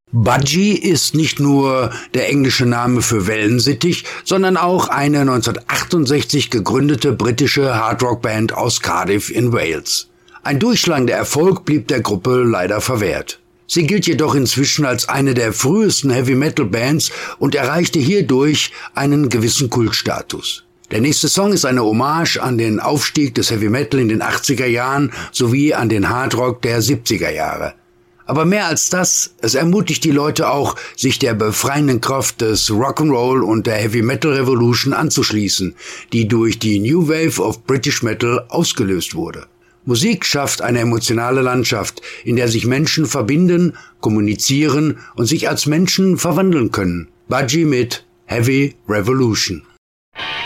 Budgie ist nicht nur der englische Name für Wellensittich, sondern auch eine 1968 gegründete britische Hardrock-Band aus Cardiff in Wales. Ein durchschlagender Erfolg blieb der Gruppe leider verwehrt. Sie gilt jedoch inzwischen als eine der frühesten Heavy-Metal-Bands und erreichte hierdurch einen gewissen Kultstatus. Der nächste Song ist eine Hommage an den Aufstieg des Heavy Metal in den 80er Jahren sowie an den Hardrock der 70er Jahre. Aber mehr als das, es ermutigt die Leute auch, sich der befreienden Kraft des Rock'n'Roll und der Heavy Metal Revolution anzuschließen, die durch die New Wave of British Metal ausgelöst wurde. Musik schafft eine emotionale Landschaft, in der sich Menschen verbinden, kommunizieren und sich als Menschen verwandeln können. Budgie mit Heavy Revolution.